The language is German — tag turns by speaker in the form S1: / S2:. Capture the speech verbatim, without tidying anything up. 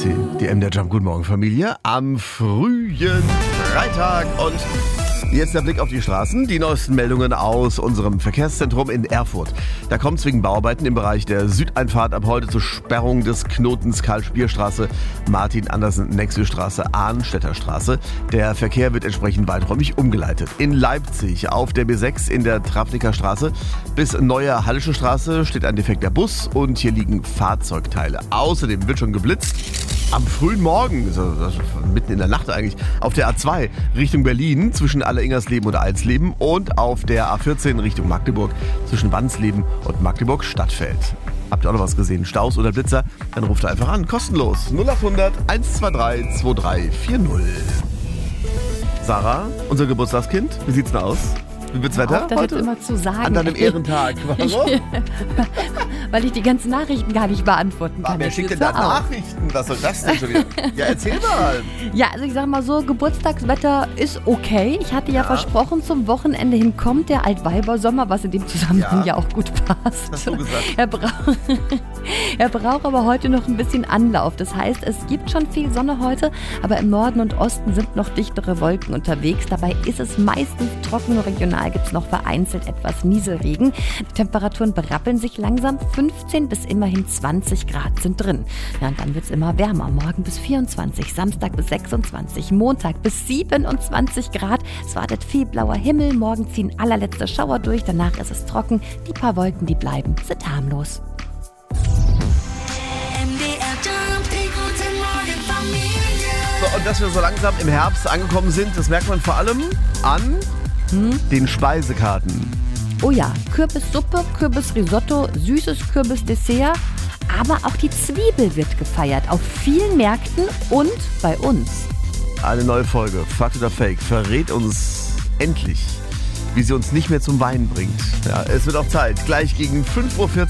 S1: sie, die M der Jump. Guten Morgen, Familie. Am frühen Freitag und jetzt der Blick auf die Straßen. Die neuesten Meldungen aus unserem Verkehrszentrum in Erfurt. Da kommt es wegen Bauarbeiten im Bereich der Südeinfahrt ab heute zur Sperrung des Knotens Karl-Spier-Straße, Martin-Andersen-Nexel-Straße, Arnstädter-Straße. Der Verkehr wird entsprechend weiträumig umgeleitet. In Leipzig auf der B sechs in der Travniker Straße bis Neue Hallische Straße steht ein defekter Bus und hier liegen Fahrzeugteile. Außerdem wird schon geblitzt. Am frühen Morgen, also mitten in der Nacht eigentlich, auf der A zwei Richtung Berlin zwischen Alleringersleben und Alsleben und auf der A vierzehn Richtung Magdeburg zwischen Wansleben und Magdeburg-Stadtfeld. Habt ihr auch noch was gesehen? Staus oder Blitzer? Dann ruft einfach an. Kostenlos. null acht hundert eins zwei drei zwei drei vier null. Sarah, unser Geburtstagskind, wie sieht's denn aus? Wie wird's Wetter
S2: auf, das
S1: heute?
S2: Jetzt immer zu sagen.
S1: An deinem Ehrentag. Warum?
S2: Weil ich die ganzen Nachrichten gar nicht beantworten kann.
S1: Wer
S2: Jetzt
S1: schickt denn
S2: hör
S1: da
S2: auf.
S1: Nachrichten? Was soll das denn schon wieder? Ja, erzähl mal.
S2: Ja, also ich sag mal so, Geburtstagswetter ist okay. Ich hatte ja,
S1: Ja.
S2: versprochen, zum Wochenende hin kommt der Altweibersommer, was in dem Zusammenhang
S1: Ja.
S2: ja, auch gut passt.
S1: Hast du gesagt.
S2: Er, braucht, er braucht aber heute noch ein bisschen Anlauf. Das heißt, es gibt schon viel Sonne heute, aber im Norden und Osten sind noch dichtere Wolken unterwegs. Dabei ist es meistens trocken, nur regional gibt es noch vereinzelt etwas Nieselregen. Die Temperaturen berappeln sich langsam. fünfzehn bis immerhin zwanzig Grad sind drin. Ja, und dann wird es immer wärmer. Morgen bis vierundzwanzig, Samstag bis sechsundzwanzig, Montag bis siebenundzwanzig Grad. Es wartet viel blauer Himmel. Morgen ziehen allerletzte Schauer durch. Danach ist es trocken. Die paar Wolken, die bleiben, sind harmlos.
S3: M D R Jump, die gute Morgen Familie.
S1: So, und dass wir so langsam im Herbst angekommen sind, das merkt man vor allem an den Speisekarten.
S2: Oh ja, Kürbissuppe, Kürbisrisotto, süßes Kürbisdessert. Aber auch die Zwiebel wird gefeiert. Auf vielen Märkten und bei uns.
S1: Eine neue Folge, Fakt oder Fake, verrät uns endlich, wie sie uns nicht mehr zum Weinen bringt. Ja, es wird auch Zeit. Gleich gegen fünf Uhr vierzig